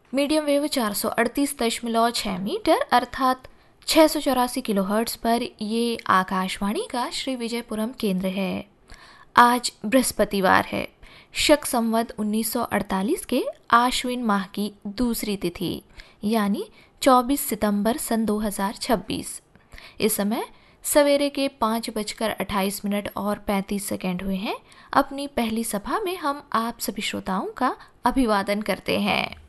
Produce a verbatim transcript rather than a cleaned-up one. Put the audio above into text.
Medium wave चार सौ अड़तीस दशमलव छः मीटर अर्थात छः सौ चौरासी किलो हर्ट्स पर ये आकाशवाणी का श्री विजयपुरम केंद्र है। आज बृहस्पतिवार है, शक संवत उन्नीस सौ अड़तालीस के आश्विन माह की दूसरी तिथि यानी चौबीस सितंबर सन दो हज़ार छब्बीस। इस समय सवेरे के पाँच बजकर अट्ठाईस मिनट और पैंतीस सेकंड हुए हैं। अपनी पहली सभा में हम आप सभी श्रोताओं का अभिवादन करते हैं।